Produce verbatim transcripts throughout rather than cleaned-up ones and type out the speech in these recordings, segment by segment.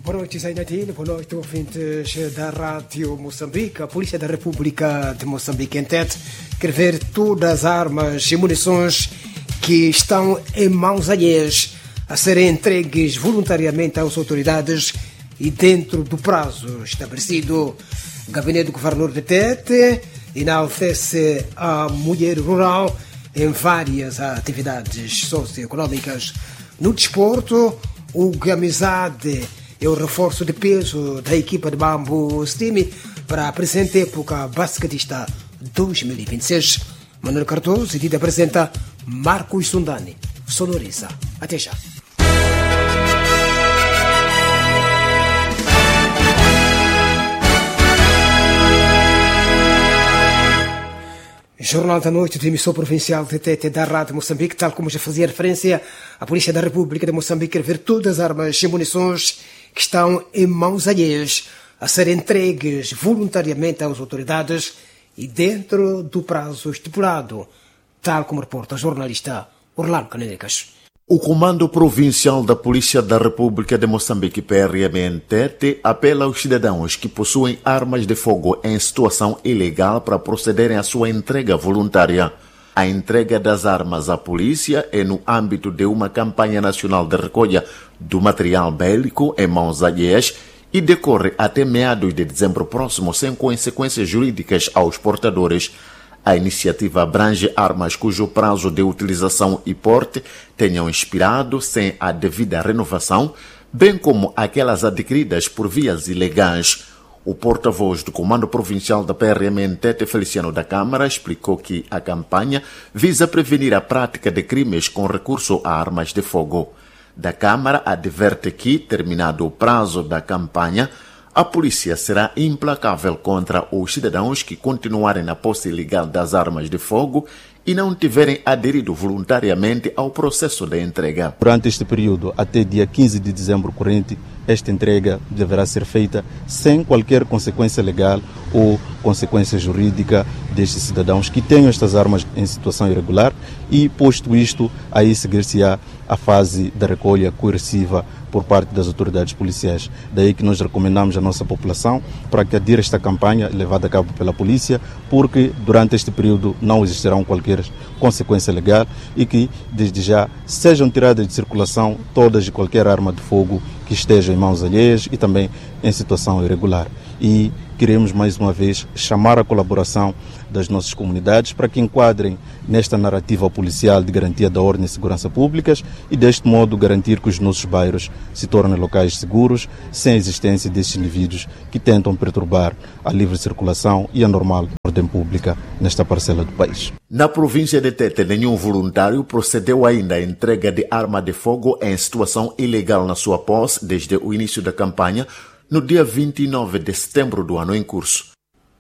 Boa noite, Zainadine. Boa noite, ouvintes da Rádio Moçambique. A Polícia da República de Moçambique, em Tete, quer ver todas as armas e munições que estão em mãos alheias a serem entregues voluntariamente às autoridades e dentro do prazo estabelecido. O Gabinete do Governador de Tete enaltece a mulher rural em várias atividades socioeconómicas. No desporto, o amizade e o reforço de peso da equipa de Bambu Steam para a presente época basquetista dois mil e vinte e seis. Manuel Cardoso e apresenta Marcos Sundani. Sonoriza. Até já. Jornal da Noite do emissor provincial de Tete da Rádio Moçambique. Tal como já fazia referência, a Polícia da República de Moçambique quer ver todas as armas e munições que estão em mãos alheias a serem entregues voluntariamente às autoridades e dentro do prazo estipulado, tal como reporta o jornalista Orlando Canecas. O Comando Provincial da Polícia da República de Moçambique, P R M em Tete, apela aos cidadãos que possuem armas de fogo em situação ilegal para procederem à sua entrega voluntária. A entrega das armas à polícia é no âmbito de uma campanha nacional de recolha do material bélico em mãos alheias e decorre até meados de dezembro próximo, sem consequências jurídicas aos portadores. A iniciativa abrange armas cujo prazo de utilização e porte tenham expirado sem a devida renovação, bem como aquelas adquiridas por vias ilegais. O porta-voz do Comando Provincial da P R M em Tete, Feliciano da Câmara, explicou que a campanha visa prevenir a prática de crimes com recurso a armas de fogo. Da Câmara adverte que, terminado o prazo da campanha, a polícia será implacável contra os cidadãos que continuarem na posse ilegal das armas de fogo e não tiverem aderido voluntariamente ao processo de entrega. Durante este período, até dia quinze de dezembro corrente, esta entrega deverá ser feita sem qualquer consequência legal ou consequência jurídica destes cidadãos que tenham estas armas em situação irregular e, posto isto, aí seguir-se-á a fase da recolha coerciva por parte das autoridades policiais. Daí que nós recomendamos à nossa população para que adira esta campanha levada a cabo pela polícia, porque durante este período não existirão qualquer consequência legal e que, desde já, sejam tiradas de circulação todas e qualquer arma de fogo que esteja em mãos alheias e também em situação irregular. E queremos, mais uma vez, chamar a colaboração das nossas comunidades para que enquadrem nesta narrativa policial de garantia da ordem e segurança públicas e, deste modo, garantir que os nossos bairros se tornem locais seguros, sem a existência destes indivíduos que tentam perturbar a livre circulação e a normal ordem pública nesta parcela do país. Na província de Tete, nenhum voluntário procedeu ainda à entrega de arma de fogo em situação ilegal na sua posse desde o início da campanha, no dia vinte e nove de setembro do ano em curso.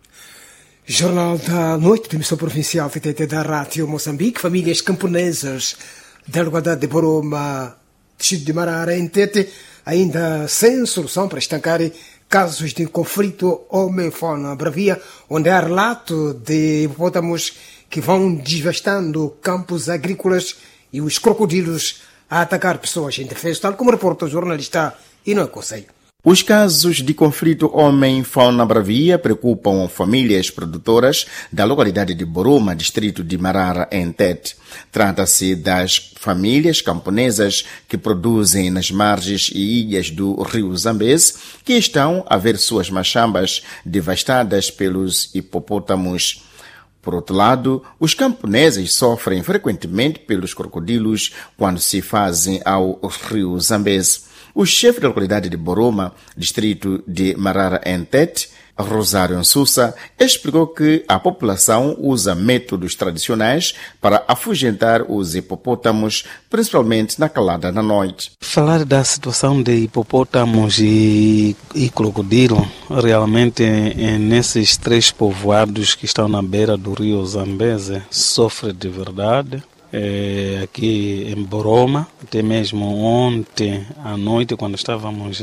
Jornal da Noite do emissor provincial de Tete da Rádio Moçambique. Famílias camponesas da localidade de Boroma, distrito de Marara, em Tete, ainda sem solução para estancar casos de conflito homem-fauna-bravia, onde há relato de hipopótamos que vão devastando campos agrícolas e os crocodilos a atacar pessoas indefesas, tal como reporta o jornalista Inoue Conselho. Os casos de conflito homem-fauna-bravia preocupam famílias produtoras da localidade de Boroma, distrito de Marara, em Tete. Trata-se das famílias camponesas que produzem nas margens e ilhas do rio Zambeze, que estão a ver suas machambas devastadas pelos hipopótamos. Por outro lado, os camponeses sofrem frequentemente pelos crocodilos quando se fazem ao rio Zambeze. O chefe da localidade de Boroma, distrito de Marara, em Tete, Rosário Sousa, explicou que a população usa métodos tradicionais para afugentar os hipopótamos, principalmente na calada da noite. Falar da situação de hipopótamos e, e crocodilo, realmente é, nesses três povoados que estão na beira do rio Zambeze, sofre de verdade. É, aqui em Boroma, até mesmo ontem à noite, quando estávamos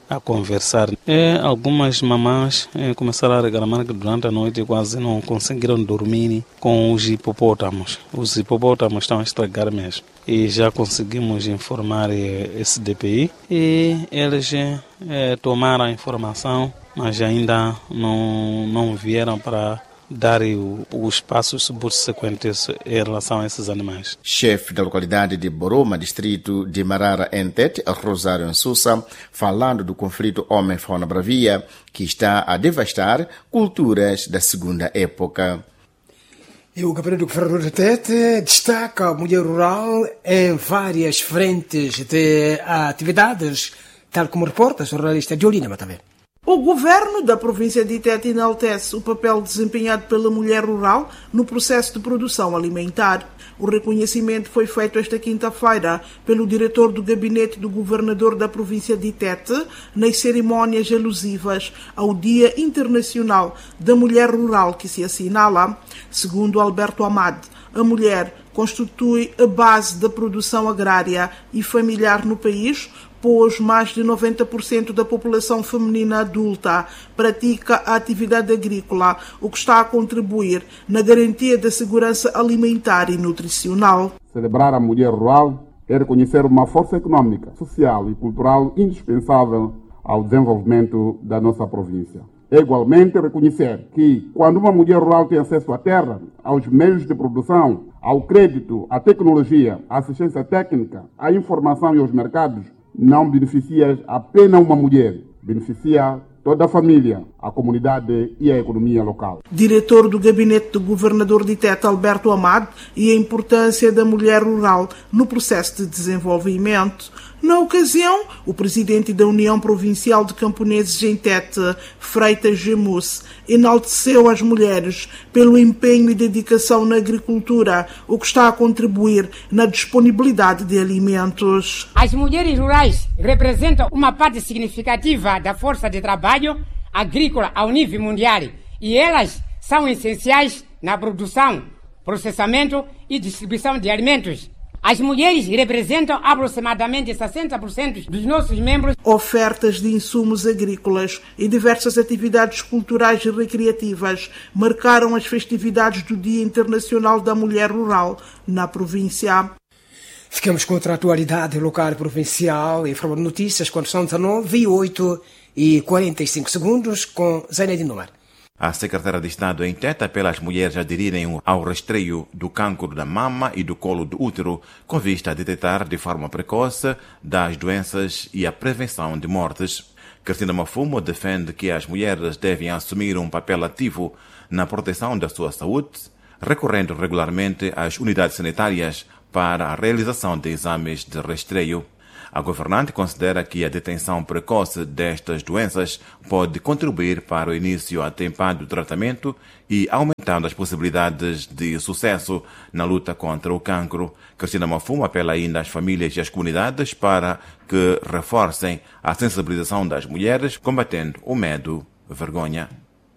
a conversar. E algumas mamães eh, começaram a reclamar que durante a noite quase não conseguiram dormir com os hipopótamos. Os hipopótamos estão a estragar mesmo. E já conseguimos informar eh, esse D P I e eles eh, tomaram a informação, mas ainda não, não vieram para dar o, os passos subsequentes em relação a esses animais. Chefe da localidade de Boroma, distrito de Marara, em Tete, Rosário Sousa, falando do conflito homem-fauna bravia, que está a devastar culturas da segunda época. E o Gabinete do Governador de Tete destaca a mulher rural em várias frentes de atividades, tal como reporta a jornalista Diolina Matavé. O governo da província de Tete enaltece o papel desempenhado pela mulher rural no processo de produção alimentar. O reconhecimento foi feito esta quinta-feira pelo diretor do gabinete do governador da província de Tete nas cerimónias alusivas ao Dia Internacional da Mulher Rural que se assinala. Segundo Alberto Amad, a mulher constitui a base da produção agrária e familiar no país, pois mais de noventa por cento da população feminina adulta pratica a atividade agrícola, o que está a contribuir na garantia da segurança alimentar e nutricional. Celebrar a mulher rural é reconhecer uma força econômica, social e cultural indispensável ao desenvolvimento da nossa província. É igualmente reconhecer que, quando uma mulher rural tem acesso à terra, aos meios de produção, ao crédito, à tecnologia, à assistência técnica, à informação e aos mercados, não beneficia apenas uma mulher, beneficia toda a família, a comunidade e a economia local. Diretor do gabinete do governador de Tete, Alberto Amado, e a importância da mulher rural no processo de desenvolvimento. Na ocasião, o presidente da União Provincial de Camponeses em Tete, Freitas Gemus, enalteceu as mulheres pelo empenho e dedicação na agricultura, o que está a contribuir na disponibilidade de alimentos. As mulheres rurais representam uma parte significativa da força de trabalho agrícola ao nível mundial e elas são essenciais na produção, processamento e distribuição de alimentos. As mulheres representam aproximadamente sessenta por cento dos nossos membros. Ofertas de insumos agrícolas e diversas atividades culturais e recreativas marcaram as festividades do Dia Internacional da Mulher Rural na província. Ficamos com outra atualidade local e provincial em forma de notícias quando são dezanove e oito e quarenta e cinco segundos com Zainedine Nomar. A secretária de Estado em Tete apela às mulheres a aderirem ao rastreio do cancro da mama e do colo do útero, com vista a detectar de forma precoce das doenças e a prevenção de mortes. Cristina Mafumo defende que as mulheres devem assumir um papel ativo na proteção da sua saúde, recorrendo regularmente às unidades sanitárias para a realização de exames de rastreio. A governante considera que a detenção precoce destas doenças pode contribuir para o início atempado do tratamento e aumentando as possibilidades de sucesso na luta contra o cancro. Cristina Mafumo apela ainda às famílias e às comunidades para que reforcem a sensibilização das mulheres, combatendo o medo e vergonha.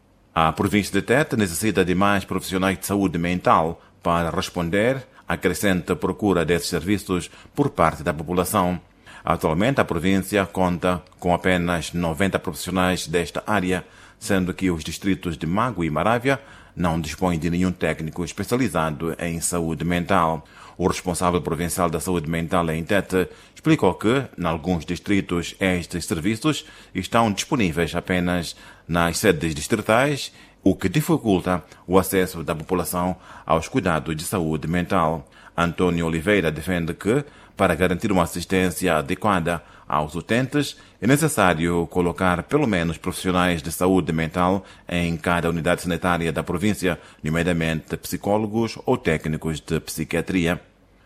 A província de Tete necessita de mais profissionais de saúde mental para responder à crescente procura desses serviços por parte da população. Atualmente, a província conta com apenas noventa profissionais desta área, sendo que os distritos de Mago e Marávia não dispõem de nenhum técnico especializado em saúde mental. O responsável provincial da saúde mental em Tete explicou que, em alguns distritos, estes serviços estão disponíveis apenas nas sedes distritais, o que dificulta o acesso da população aos cuidados de saúde mental. Antônio Oliveira defende que, para garantir uma assistência adequada aos utentes, é necessário colocar pelo menos profissionais de saúde mental em cada unidade sanitária da província, nomeadamente psicólogos ou técnicos de psiquiatria.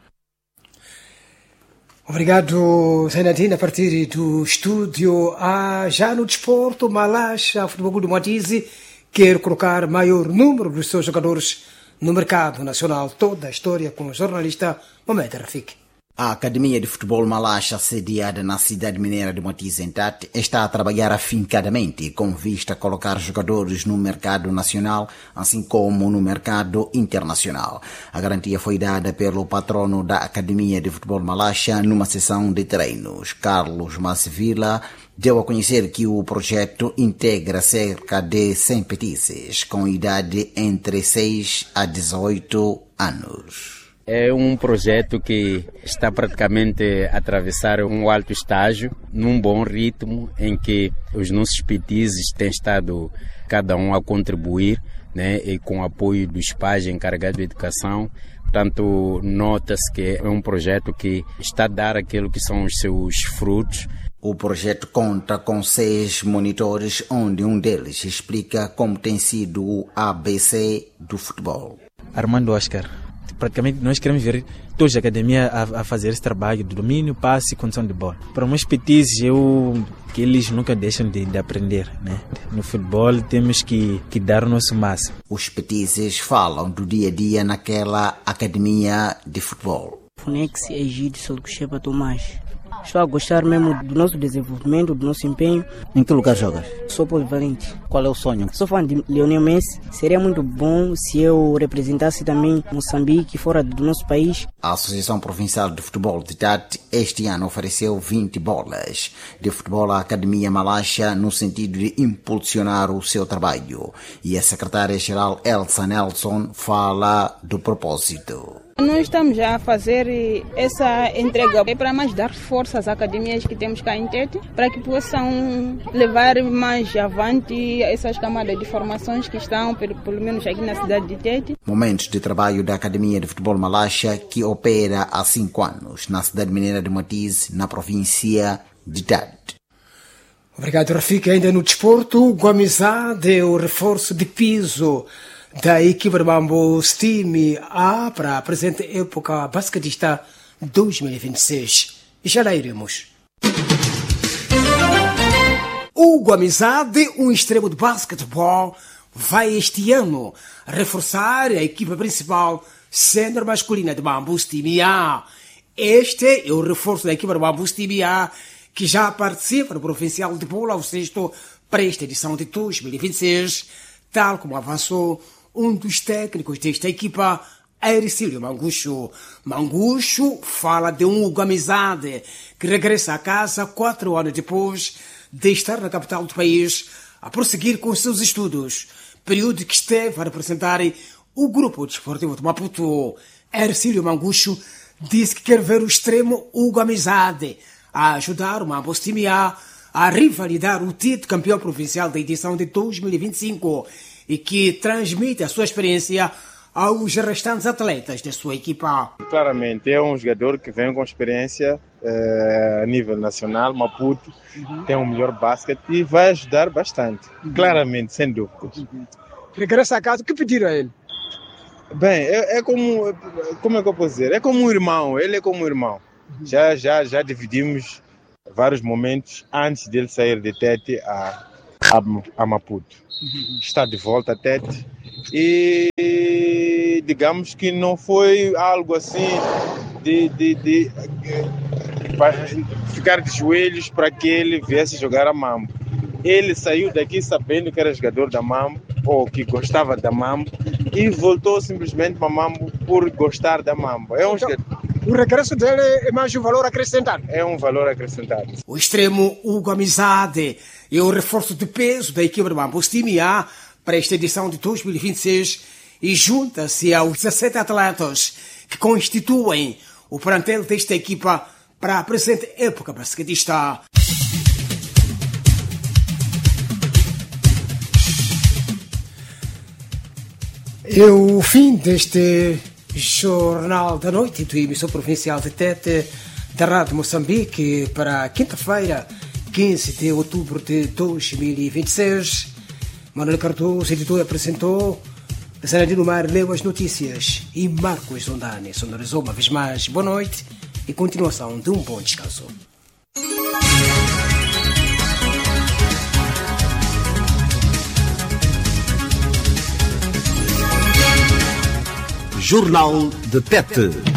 Obrigado, Zainadine. A partir do estúdio, ah, já no desporto, Malacha, Futebol de Moatize, quer colocar maior número dos seus jogadores no mercado nacional. Toda a história com o jornalista Mohamed Rafik. A Academia de Futebol Malacha, sediada na cidade mineira de Moatize, em Tete, está a trabalhar afincadamente com vista a colocar jogadores no mercado nacional, assim como no mercado internacional. A garantia foi dada pelo patrono da Academia de Futebol Malacha numa sessão de treinos. Carlos Massevila deu a conhecer que o projeto integra cerca de cem petizes com idade entre seis a dezoito anos. É um projeto que está praticamente a atravessar um alto estágio, num bom ritmo, em que os nossos petizes têm estado cada um a contribuir, né, e com o apoio dos pais encarregados de educação. Portanto, nota-se que é um projeto que está a dar aquilo que são os seus frutos. O projeto conta com seis monitores, onde um deles explica como tem sido o A B C do futebol. Armando Oscar. Praticamente nós queremos ver toda a academia a, a fazer esse trabalho de domínio, passe e condição de bola. Para meus petizes, eu que eles nunca deixam de, de aprender, né? No futebol temos que, que dar o nosso máximo. Os petizes falam do dia a dia naquela academia de futebol. Funex Egídio Solcuxeba Tomás. Estou a gostar mesmo do nosso desenvolvimento, do nosso empenho. Em que lugar jogas? Sou polivalente. Qual é o sonho? Sou fã de Lionel Messi. Seria muito bom se eu representasse também Moçambique fora do nosso país. A Associação Provincial de Futebol de Tete este ano ofereceu vinte bolas de futebol à Academia Malacha no sentido de impulsionar o seu trabalho. E a secretária-geral Elsa Nelson fala do propósito. Nós estamos a fazer essa entrega é para mais dar força às academias que temos cá em Tete, para que possam levar mais avante essas camadas de formações que estão, pelo, pelo menos aqui na cidade de Tete. Momentos de trabalho da Academia de Futebol Malacha, que opera há cinco anos na cidade mineira de Moatize, na província de Tete. Obrigado, Rafika. Ainda no desporto, o amizade, o reforço de piso da equipa de Mambos time A para a presente época basquetista dois mil e vinte e seis. E já lá iremos. Hugo Amizade, um extremo de basquetebol, vai este ano reforçar a equipa principal sênior masculina de Mambos time A. Este é o reforço da equipa de Mambos time A, que já participa do Provincial de Bola ao sexto para esta edição de dois mil e vinte e seis, tal como avançou um dos técnicos desta equipa, Ercílio Mangucho. Mangucho fala de um Hugo Amizade que regressa a casa quatro anos depois de estar na capital do país a prosseguir com seus estudos, período que esteve a representar o Grupo Desportivo de Maputo. Ercílio Mangucho disse que quer ver o extremo Hugo Amizade a ajudar o Mambos time A a revalidar o título campeão provincial da edição de dois mil e vinte e cinco e que transmite a sua experiência aos restantes atletas da sua equipa. Claramente, é um jogador que vem com experiência eh, a nível nacional, Maputo, uhum. Tem um melhor basquete e vai ajudar bastante, uhum. Claramente, sem dúvidas. Uhum. Regressa a casa, o que pediram a ele? Bem, é, é como, como é que eu posso dizer? É como um irmão, ele é como um irmão. Uhum. Já, já, já dividimos vários momentos antes dele sair de Tete a, a, a Maputo. Uhum. Está de volta a Tete e digamos que não foi algo assim de, de, de, de ficar de joelhos para que ele viesse jogar a Mambo. Ele saiu daqui sabendo que era jogador da Mambo ou que gostava da Mambo e voltou simplesmente para a Mambo por gostar da Mambo. É um então, jogador... O regresso dele é mais um valor acrescentado. É um valor acrescentado. O extremo Hugo Amizade é o reforço de peso da equipa do Mambos time A para esta edição de dois mil e vinte e seis e junta-se aos dezessete atletas que constituem o plantel desta equipa para a presente época basquetista. É o fim deste Jornal da Noite do Emissão Provincial de Tete da Rádio Moçambique para quinta-feira, quinze de outubro de dois mil e vinte e seis. Manuel Cardoso, editor, apresentou. Zanadino Mar leu as notícias e Marcos Zondani sonorizou uma vez mais. Boa noite e continuação de um bom descanso. Jornal de Tete.